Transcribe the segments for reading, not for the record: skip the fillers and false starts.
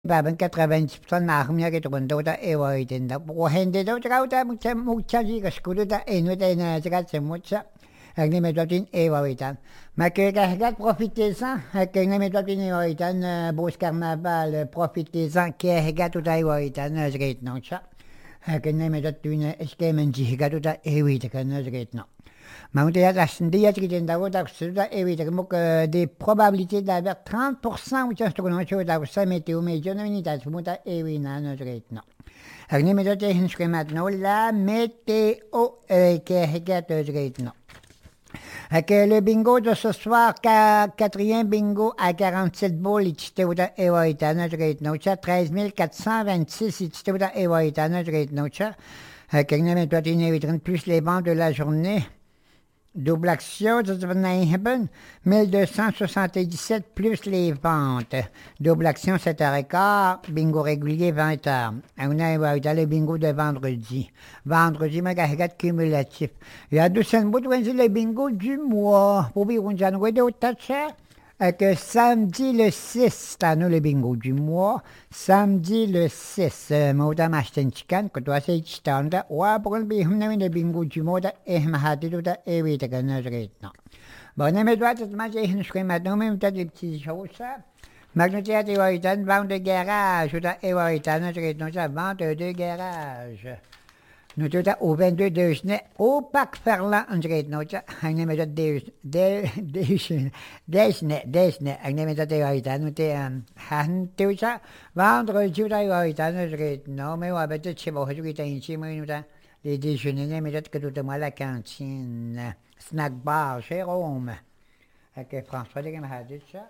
Babın 90% nahmya getrunda da eva itenda. Bu hende da uta mucha giga skuru da enu da ena zaga mucha. Agne me dotin eva itan. Ma que gasgat profitez-en, que ne me dotin eva itan bos carnaval profitez-en que hegat uta eva itan zget no cha. Que ne me dotin eskemen jigat uta eva itan zget no. Mais on a la qui est d'avoir évidemment des probabilités d'avoir 30% ou just qu'on a d'avoir ça météo mais je n'ai pas de évidemment notre non. Alors mais je inscrit maintenant la météo qui est non. Que le bingo de ce soir, quatrième bingo à 47 boules, il était au Ewaïtana, je regarde non, 13 426, il était au Ewaïtana, je regarde non, que nous avons plus les ventes de la journée. Double action, dat we hebben 1277 plus les ventes. Double action 7h15, bingo régulier 20h. On a le bingo de vendredi. Vendredi, mais regarde cumulatif. Il y a 200 bouts, le bingo du mois. Pour dire qu'on a de tacha. Que samedi le 6, c'est nous le bingo du mois. Samedi le 6, je m'achète un chicken, que toi c'est chicken. Ouais, pour le bingo du mois, et je m'achète tout à éviter que nous retenons. Bon, on me doit tout manger, je suis maintenant, même peut-être des petites choses. Magnétique, il va y avoir une vente de garage, tout à éviter, nous retenons ça, vente de garage. Nous sommes au 22 de juillet, au Parc Ferland, on dirait, nous sommes, on est déjà Desne, on est déjà déjà, nous sommes, tout ça, vendredi, nous sommes, non, mais on va peut-être chez vous, je suis ici, mais nous sommes, les déjeuners, mais peut-être que tout le monde à la cantine, snack bar, chez Rome, avec François, qui m'a dit ça.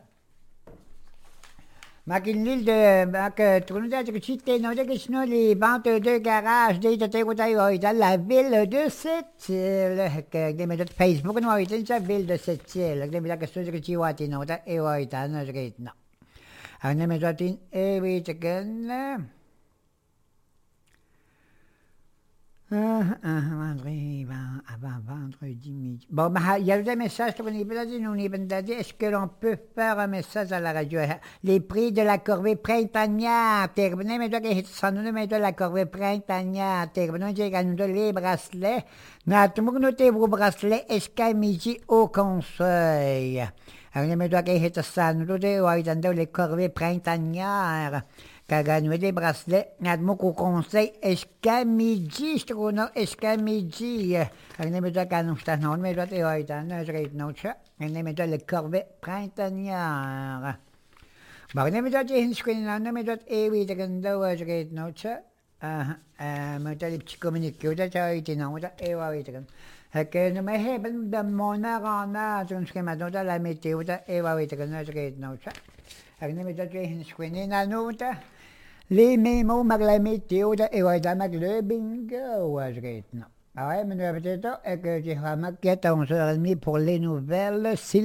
Ma l'île de Trinidad Richité, non, que sinon les ventes de garage, des dans la ville de Sept-Îles, que des méthodes Facebook, non, c'est la ville de Sept-Îles, que des méthodes que ceux qui ont été non, et ouais, non. Alors, des méthodes, et oui, c'est que, vendredi, avant vendredi midi. Bon, il y a des messages sur est-ce que l'on peut faire un message à la radio? Les prix de la corvée printanière, terminé, mais de la corvée printanière, terminé, j'ai gagné les bracelets. Notez vos bracelets, est-ce midi au conseil? Alors, mais doit être ça, nous devons les corvées printanières. Kagano des bracelets, n'admo qu'au conseil, est-ce midi, je trouve, non, est-ce midi, on est mis à nous, c'est non, mais doit être un je non, ça, on est mis le corvée printanière. Bon, on est mis à une screen, on est mis à oui, je non, ça, mais les petits communiqués, ça a été non, ça, et oui, que nous m'avons de mon arena, je ne sais pas, dans la météo, et oui, je non, ça. On est mis à une screen, non, les mémos, la météo, et ouais, le bingo, je non. Ah ouais, mais peut-être que j'ai remarqué à 11h30 pour les nouvelles.